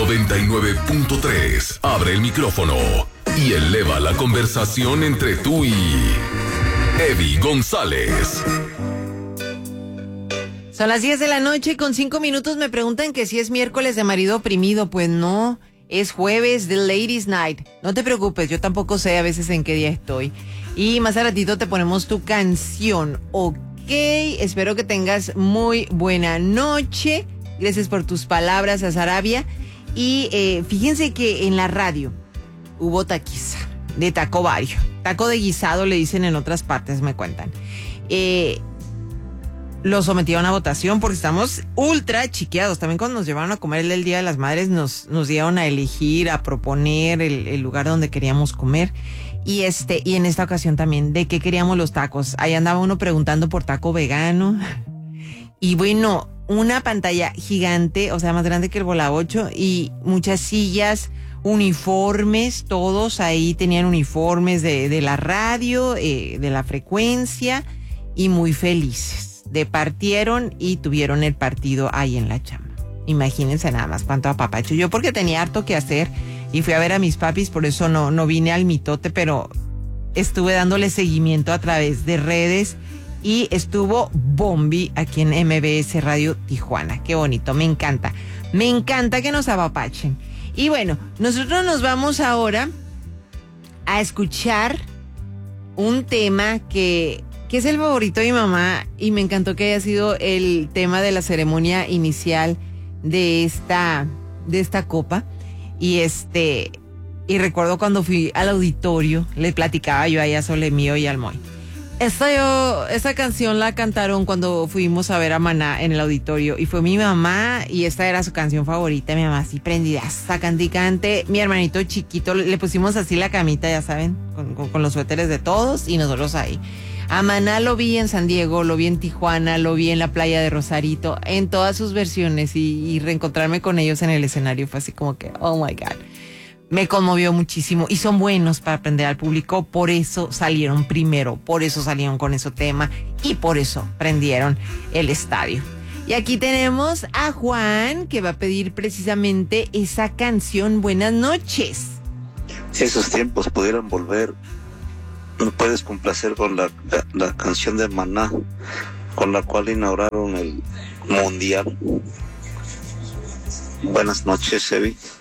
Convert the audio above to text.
99.3. Abre el micrófono y eleva la conversación entre tú y Eddie González. Son las 10 de la noche con 5 minutos. Me preguntan que si es miércoles de marido oprimido. Pues no, es jueves de Ladies Night. No te preocupes, yo tampoco sé a veces en qué día estoy. Y más a ratito te ponemos tu canción, ¿ok? Espero que tengas muy buena noche. Gracias por tus palabras, a Sarabia. Y fíjense que en la radio hubo taquiza de taco vario. Taco de guisado le dicen en otras partes, me cuentan. Lo sometieron a votación porque estamos ultra chiqueados. También cuando nos llevaron a comer el Día de las Madres nos dieron a elegir, a proponer el lugar donde queríamos comer. Y en esta ocasión también, ¿de qué queríamos los tacos? Ahí andaba uno preguntando por taco vegano. Y bueno, una pantalla gigante, o sea, más grande que el Bola 8, y muchas sillas, uniformes, todos ahí tenían uniformes de la radio, de la frecuencia, y muy felices. Departieron y tuvieron el partido ahí en la chamba. Imagínense nada más cuánto apapacho. Yo porque tenía harto que hacer y fui a ver a mis papis, por eso no vine al mitote, pero estuve dándole seguimiento a través de redes y estuvo bombi aquí en MBS Radio Tijuana. Qué bonito, me encanta. Me encanta que nos apapachen. Y bueno, nosotros nos vamos ahora a escuchar un tema que es el favorito de mi mamá y me encantó que haya sido el tema de la ceremonia inicial de esta copa. Y recuerdo cuando fui al auditorio, le platicaba yo a Sole Mío y al Moy. Esta canción la cantaron cuando fuimos a ver a Maná en el auditorio y fue mi mamá y esta era su canción favorita. Mi mamá así prendida, cante. Mi hermanito chiquito, le pusimos así la camita, ya saben, con los suéteres de todos y nosotros ahí. A Maná lo vi en San Diego, lo vi en Tijuana, lo vi en la playa de Rosarito, en todas sus versiones y reencontrarme con ellos en el escenario fue así como que, oh my God. Me conmovió muchísimo y son buenos para aprender al público, por eso salieron primero, por eso salieron con ese tema y por eso prendieron el estadio. Y aquí tenemos a Juan que va a pedir precisamente esa canción. Buenas noches. Si esos tiempos pudieran volver, ¿me puedes complacer con la canción de Maná, con la cual inauguraron el Mundial? Buenas noches, Evi.